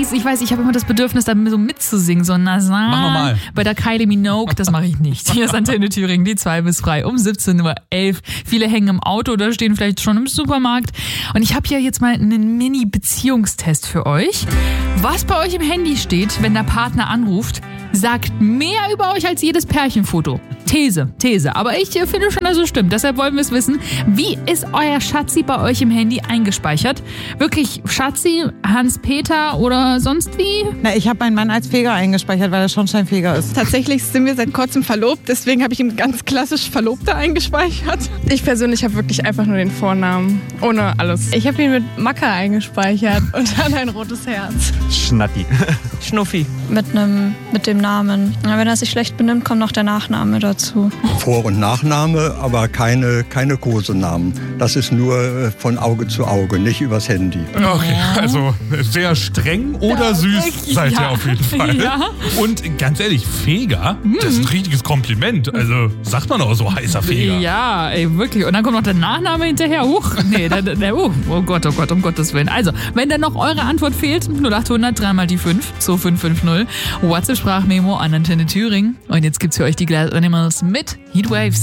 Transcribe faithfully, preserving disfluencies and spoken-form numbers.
weiß, ich weiß, ich habe immer das Bedürfnis, da so mitzusingen, so nasal. Mach nochmal. Bei der Kylie Minogue, das mache ich nicht. Hier ist Antenne Thüringen, die zwei bis frei um siebzehn Uhr elf. Viele hängen im Auto oder stehen vielleicht schon im Supermarkt. Und ich habe hier jetzt mal einen Mini-Beziehungstest für euch. Was bei euch im Handy steht, wenn der Partner anruft, sagt mehr über euch als jedes Pärchenfoto. These, These. Aber ich finde schon, dass es stimmt. Deshalb wollen wir es wissen. Wie ist euer Schatzi bei euch im Handy eingespeichert? Wirklich Schatzi, Hans-Peter oder sonst wie? Na, ich habe meinen Mann als Feger eingespeichert, weil er Schornsteinfeger ist. Tatsächlich sind wir seit kurzem verlobt, deswegen habe ich ihn ganz klassisch Verlobter eingespeichert. Ich persönlich habe wirklich einfach nur den Vornamen, ohne alles. Ich habe ihn mit Macker eingespeichert und dann ein rotes Herz. Schnatti. Schnuffi. Mit einem, mit dem Namen. Ja, wenn er sich schlecht benimmt, kommt noch der Nachname dazu. Vor- und Nachname, aber keine, keine Kosenamen. Das ist nur von Auge zu Auge, nicht übers Handy. Okay, also sehr streng oder Ja, süß wirklich, seid ihr ja. auf jeden Fall. Ja. Und ganz ehrlich, Feger, das ist ein richtiges Kompliment. Also sagt man auch so heißer Feger. Ja, ey, wirklich. Und dann kommt noch der Nachname hinterher. Huch, nee, der, der, uh, oh Gott, oh Gott, um Gottes Willen. Also, wenn dann noch eure Antwort fehlt, null acht hundert, dreimal die fünf, zwei fünf fünf null, WhatsApp-Sprachmemo an Antenne Thüringen. Und jetzt gibt's für euch die Glass Animals mit Heatwaves.